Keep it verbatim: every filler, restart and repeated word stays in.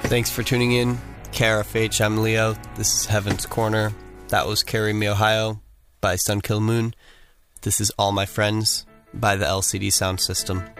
Thanks for tuning in. K R F H, I'm Leo. This is Heaven's Corner. That was Carry Me Ohio by Sun Kill Moon. This is All My Friends by the L C D Sound System.